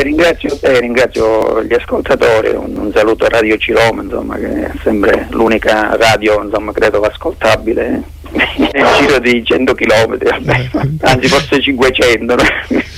ringrazio gli ascoltatori, un saluto a Radio Ciroma, insomma, che è sempre l'unica radio, insomma, credo ascoltabile nel giro di 100 km, anzi forse 500. No?